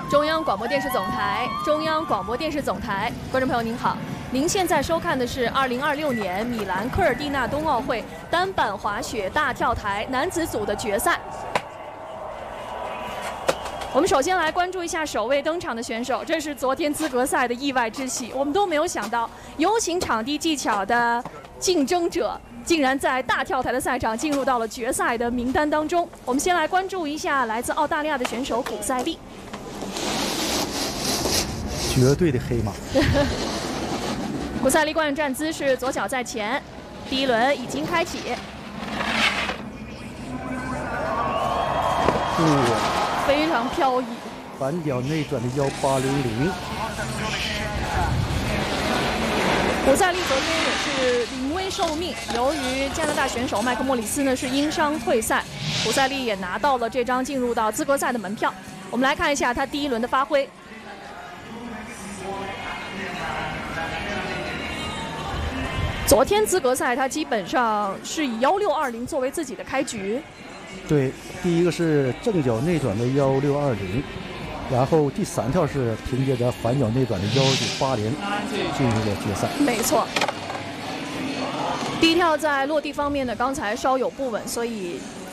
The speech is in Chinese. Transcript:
中央广播电视总台，中央广播电视总台，观众朋友您好，您现在收看的是2026年米兰科尔蒂纳冬奥会单板滑雪大跳台男子组的决赛。我们首先来关注一下首位登场的选手，这是昨天资格赛的意外之喜，我们都没有想到，有请场地技巧的竞争者竟然在大跳台的赛场进入到了决赛的名单当中。我们先来关注一下来自澳大利亚的选手古塞利， 绝对的黑马。 古塞利惯用站姿是左脚在前，第一轮已经开启。非常飘逸， 反脚内转的1800。 古塞利昨天也是临危受命，由于加拿大选手麦克莫里斯呢是因伤退赛，古塞利也拿到了这张进入到资格赛的门票。我们来看一下他第一轮的发挥。昨天资格赛他基本上是以1620作为自己的开局。 对，第一个是正脚内转的1620，然后第3跳是凭借着反脚内转的1980进入了决赛。 没错，第一跳在落地方面呢，刚才稍有不稳，所以